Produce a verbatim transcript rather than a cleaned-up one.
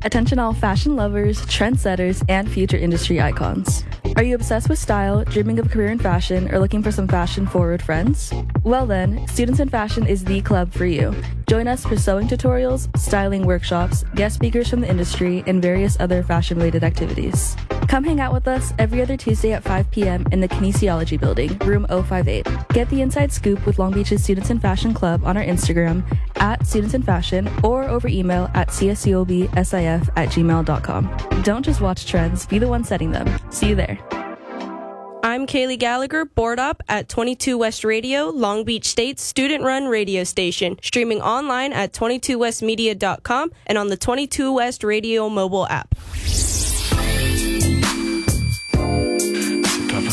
Attention all fashion lovers, trendsetters, and future industry icons. Are you obsessed with style, dreaming of a career in fashion, or looking for some fashion-forward friends? Well then, Students in Fashion is the club for you. Join us for sewing tutorials, styling workshops, guest speakers from the industry, and various other fashion-related activities. Come hang out with us every other Tuesday at five p.m. in the Kinesiology Building, room oh five eight. Get the inside scoop with Long Beach's Students in Fashion Club on our Instagram at Students in Fashion or over email at c s u o b s i f at gmail dot com. Don't just watch trends, be the one setting them. See you there. I'm Kaylee Gallagher, board op at twenty-two West Radio, Long Beach State's student-run radio station, streaming online at twenty-two west media dot com and on the twenty-two West Radio mobile app.